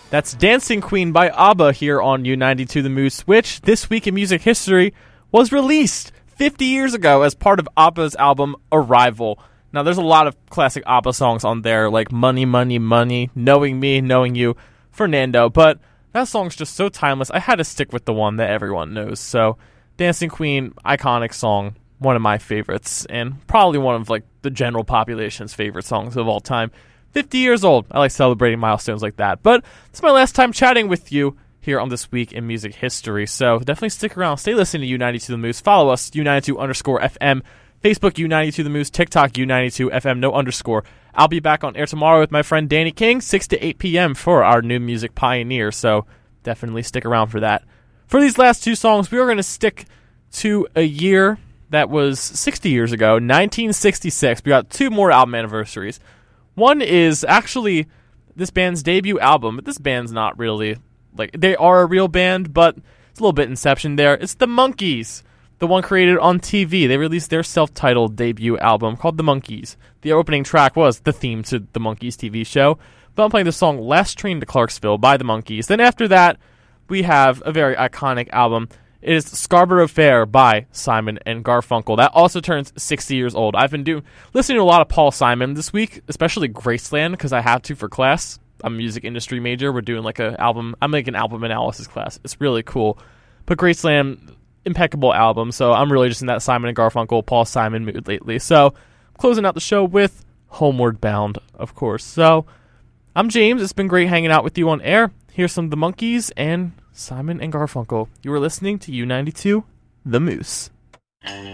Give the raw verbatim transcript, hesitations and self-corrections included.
That's Dancing Queen by ABBA here on U ninety-two The Moose, which this week in music history was released fifty years ago as part of ABBA's album Arrival. Now, there's a lot of classic ABBA songs on there, like Money, Money, Money, Knowing Me, Knowing You, Fernando, but that song's just so timeless, I had to stick with the one that everyone knows. So, Dancing Queen, iconic song, one of my favorites, and probably one of like the general population's favorite songs of all time. fifty years old. I like celebrating milestones like that. But it's my last time chatting with you here on This Week in Music History. So definitely stick around. Stay listening to U ninety-two The Moose. Follow us, U ninety-two underscore F M. Facebook, U ninety-two The Moose. TikTok, U ninety-two F M, no underscore. I'll be back on air tomorrow with my friend Danny King, six to eight p.m. for our new music pioneer. So definitely stick around for that. For these last two songs, we are going to stick to a year that was sixty years ago, nineteen sixty-six. We got two more album anniversaries. One is actually this band's debut album, but this band's not really, like, they are a real band, but it's a little bit Inception there. It's the Monkees, the one created on T V. They released their self-titled debut album called The Monkees. The opening track was the theme to the Monkees T V show, but I'm playing the song Last Train to Clarksville by the Monkees. Then after that, we have a very iconic album. It is Scarborough Fair by Simon and Garfunkel. That also turns sixty years old. I've been doing listening to a lot of Paul Simon this week, especially Graceland, because I have to for class. I'm a music industry major. We're doing like a album. I'm making an album analysis class. It's really cool. But Graceland, impeccable album. So I'm really just in that Simon and Garfunkel, Paul Simon mood lately. So I'm closing out the show with Homeward Bound, of course. So I'm James. It's been great hanging out with you on air. Here's some of the Monkees and Simon and Garfunkel. You were listening to U ninety-two The Moose.